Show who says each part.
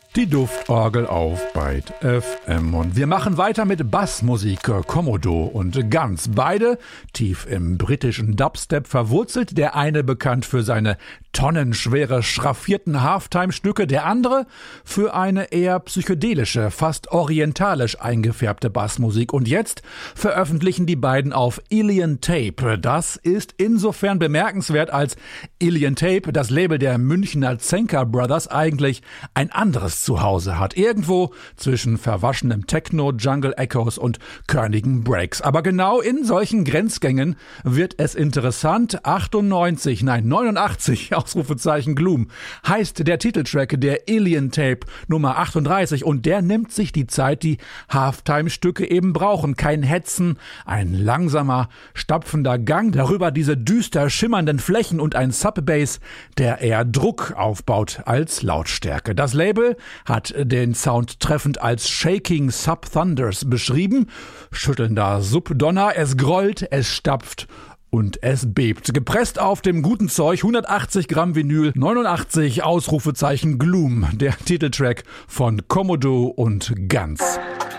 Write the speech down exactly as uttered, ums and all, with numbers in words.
Speaker 1: Die Duftorgel auf Byte F M und wir machen weiter mit Bassmusiker Commodore und Guns. Beide tief im britischen Dubstep verwurzelt, der eine bekannt für seine tonnenschwere, schraffierten Halftime-Stücke, der andere für eine eher psychedelische, fast orientalisch eingefärbte Bassmusik. Und jetzt veröffentlichen die beiden auf Ilian Tape. Das ist insofern bemerkenswert, als Ilian Tape, das Label der Münchner Zenker Brothers, eigentlich ein anderes Zuhause hat. Irgendwo zwischen verwaschenem Techno, Jungle Echoes und körnigen Breaks. Aber genau in solchen Grenzgängen wird es interessant. achtundneunzig, nein, neunundachtzig, Ausrufezeichen Gloom, heißt der Titeltrack der Ilian Tape Nummer achtunddreißig und der nimmt sich die Zeit, die Halftime-Stücke eben brauchen. Kein Hetzen, ein langsamer, stapfender Gang, darüber diese düster schimmernden Flächen und ein Sub-Bass, der eher Druck aufbaut als Lautstärke. Das Label hat den Sound treffend als Shaking Sub-Thunders beschrieben. Schüttelnder Subdonner, es grollt, es stapft und es bebt. Gepresst auf dem guten Zeug, hundertachtzig Gramm Vinyl, neunundachtzig Ausrufezeichen Gloom, der Titeltrack von Commodore und Guns.